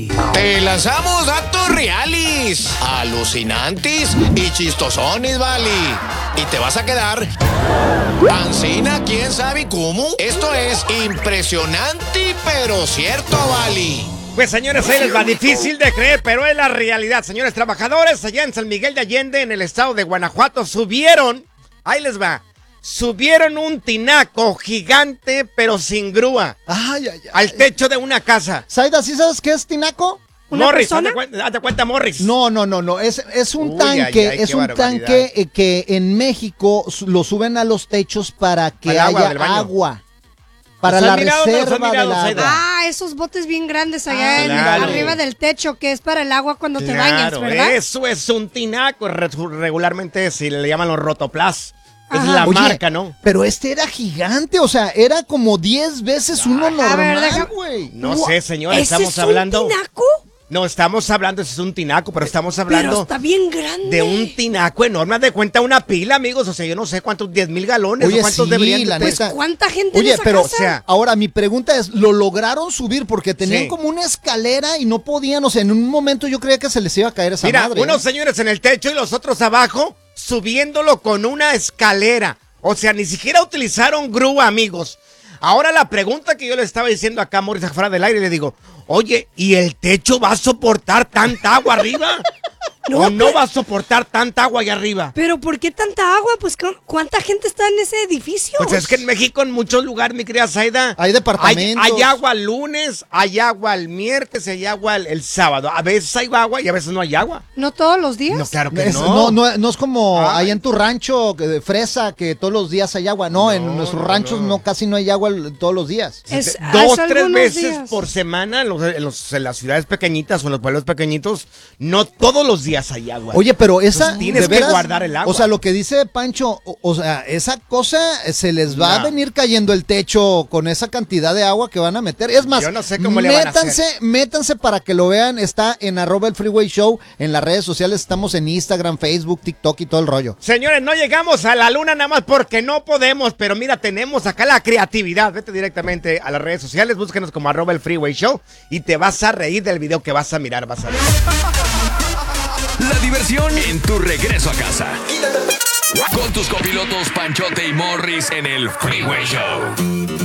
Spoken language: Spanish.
Te lanzamos datos reales, alucinantes y chistosones, vale. Y te vas a quedar ancina, quién sabe cómo. Esto es impresionante, pero cierto, vale. Pues señores, ahí les va, difícil de creer, pero es la realidad. Señores trabajadores, allá en San Miguel de Allende, en el estado de Guanajuato, subieron un tinaco gigante, pero sin grúa, al techo de una casa. Zaida, ¿sí sabes qué es tinaco? Morris, hazte cuenta, Morris. No, es un tanque, es un tanque que en México lo suben a los techos para que haya agua. Para la reserva del agua. Ah, esos botes bien grandes allá arriba del techo, que es para el agua cuando te bañas, ¿verdad? Eso es un tinaco, regularmente se le llaman los rotoplas. Es la marca, ¿no? Pero este era gigante, o sea, era como 10 veces uno normal, güey. No sé, señor, estamos hablando... ¿Es un tinaco? No, estamos hablando, ese es un tinaco, pero estamos hablando... Pero está bien grande. De un tinaco enorme, haz de cuenta una pila, amigos, o sea, yo no sé cuántos, 10,000 galones, oye, o cuántos deberían de pues, ¿cuánta gente en esa pero, casa? O sea, ahora mi pregunta es, ¿lo lograron subir? Porque tenían como una escalera y no podían, o sea, en un momento yo creía que se les iba a caer esa madre. Mira, unos señores en el techo y los otros abajo, subiéndolo con una escalera. O sea, ni siquiera utilizaron grúa, amigos. Ahora la pregunta que yo le estaba diciendo acá a Morris afuera del aire, le digo, oye, ¿y el techo va a soportar tanta agua arriba? ¿No va a soportar tanta agua allá arriba? ¿Pero por qué tanta agua? Pues, ¿cuánta gente está en ese edificio? Pues es que en México, en muchos lugares, mi querida Zaida, hay departamentos. Hay agua el lunes, hay agua el miércoles, hay agua el sábado. A veces hay agua y a veces no hay agua. ¿No todos los días? No, claro que no. No es como allá en tu rancho de fresa, que todos los días hay agua. No, en nuestros ranchos casi no hay agua todos los días. Dos, 3 veces por semana en las ciudades pequeñitas o en los pueblos pequeñitos, no todos los días hay agua. Oye, pero esa... tienes que guardar el agua. O sea, lo que dice Pancho, o sea, esa cosa se les va a venir cayendo el techo con esa cantidad de agua que van a meter. Es más, yo no sé cómo le van a hacer. Métanse para que lo vean. Está en @elfreewayshow. En las redes sociales estamos en Instagram, Facebook, TikTok y todo el rollo. Señores, no llegamos a la luna nada más porque no podemos, pero mira, tenemos acá la creatividad. Vete directamente a las redes sociales, búsquenos como @elfreewayshow y te vas a reír del video que vas a mirar, vas a ver. La diversión en tu regreso a casa. Con tus copilotos Panchote y Morris en el Freeway Show